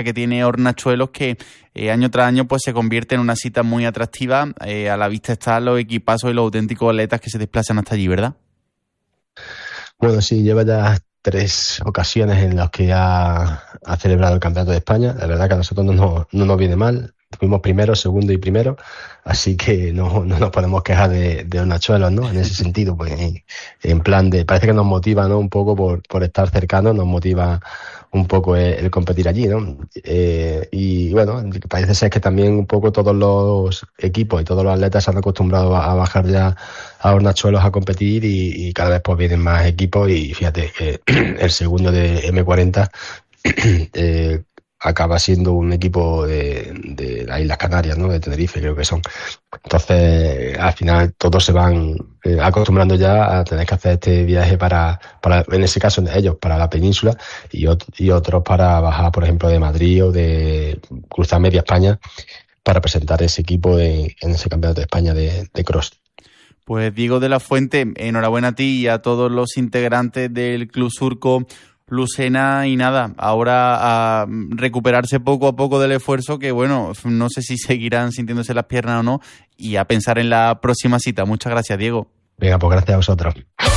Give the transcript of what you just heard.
que tiene Hornachuelos, que año tras año pues se convierte en una cita muy atractiva. A la vista están los equipazos y los auténticos atletas que se desplazan hasta allí, ¿verdad? Bueno, sí, lleva ya 3 ocasiones en las que ha celebrado el Campeonato de España. La verdad que a nosotros no nos viene mal. Fuimos primero, segundo y primero, así que no nos podemos quejar de Hornachuelos, ¿no? En ese sentido, pues en plan parece que nos motiva, ¿no? Un poco por estar cercanos, nos motiva un poco el competir allí, ¿no? Y bueno, parece ser que también un poco todos los equipos y todos los atletas se han acostumbrado a bajar ya a Hornachuelos a competir y cada vez pues vienen más equipos y fíjate que el segundo de M40 acaba siendo un equipo de las Islas Canarias, ¿no? De Tenerife, creo que son. Entonces, al final, todos se van acostumbrando ya a tener que hacer este viaje para en ese caso, ellos para la península y otros para bajar, por ejemplo, de Madrid o de cruzar media España para presentar ese equipo en ese Campeonato de España de cross. Pues Diego de la Fuente, enhorabuena a ti y a todos los integrantes del Club Surco Lucena, y nada, ahora a recuperarse poco a poco del esfuerzo, que bueno, no sé si seguirán sintiéndose las piernas o no, y a pensar en la próxima cita. Muchas gracias, Diego. Venga, pues gracias a vosotros.